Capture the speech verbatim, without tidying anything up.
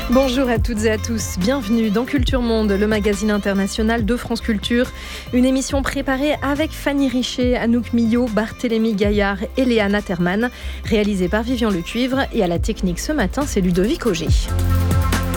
Bonjour à toutes et à tous, bienvenue dans Culture Monde, le magazine international de France Culture. Une émission préparée avec Fanny Richet, Anouk Millot, Barthélémy Gaillard et Léana Terman, réalisée par Vivian Lecuivre. Et à la technique ce matin, c'est Ludovic Auger.